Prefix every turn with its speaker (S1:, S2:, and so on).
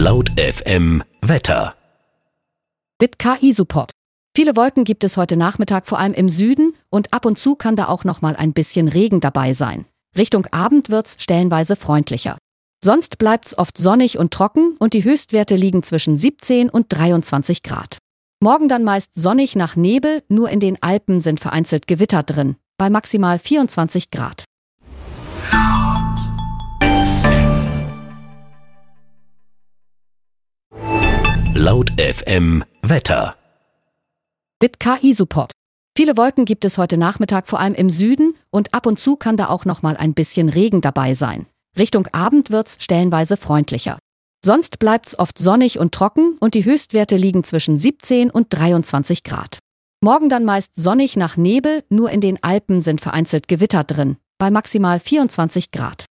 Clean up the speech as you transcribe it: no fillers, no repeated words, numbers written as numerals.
S1: Laut FM Wetter.
S2: Mit KI-Support. Viele Wolken gibt es heute Nachmittag vor allem im Süden und ab und zu kann da auch noch mal ein bisschen Regen dabei sein. Richtung Abend wird's stellenweise freundlicher. Sonst bleibt's oft sonnig und trocken und die Höchstwerte liegen zwischen 17 und 23 Grad. Morgen dann meist sonnig nach Nebel, nur in den Alpen sind vereinzelt Gewitter drin, bei maximal 24 Grad.
S1: Laut FM Wetter.
S2: Mit KI-Support. Viele Wolken gibt es heute Nachmittag vor allem im Süden und ab und zu kann da auch noch mal ein bisschen Regen dabei sein. Richtung Abend wird's stellenweise freundlicher. Sonst bleibt's oft sonnig und trocken und die Höchstwerte liegen zwischen 17 und 23 Grad. Morgen dann meist sonnig nach Nebel, nur in den Alpen sind vereinzelt Gewitter drin, bei maximal 24 Grad.